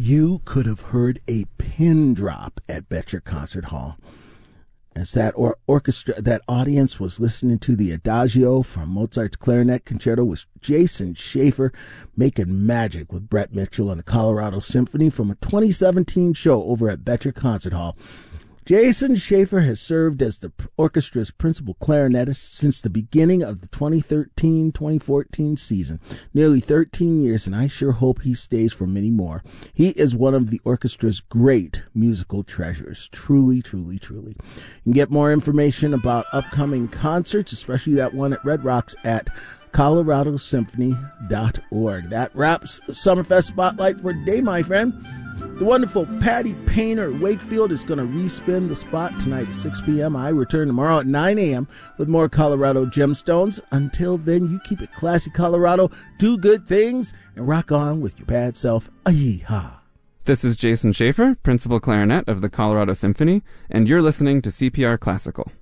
You could have heard a pin drop at Betcher Concert Hall as that orchestra, that audience was listening to the Adagio from Mozart's Clarinet Concerto with Jason Schaefer making magic with Brett Mitchell and the Colorado Symphony from a 2017 show over at Betcher Concert Hall. Jason Schaefer has served as the orchestra's principal clarinetist since the beginning of the 2013-2014 season. Nearly 13 years, and I sure hope he stays for many more. He is one of the orchestra's great musical treasures. Truly, truly, truly. You can get more information about upcoming concerts, especially that one at Red Rocks, at coloradosymphony.org. That wraps the Summerfest Spotlight for today, my friend. The wonderful Patty Painter Wakefield is going to respin the spot tonight at 6 p.m. I return tomorrow at 9 a.m. with more Colorado Gemstones. Until then, you keep it classy, Colorado. Do good things and rock on with your bad self. Yee-haw. This is Jason Schaefer, Principal Clarinet of the Colorado Symphony, and you're listening to CPR Classical.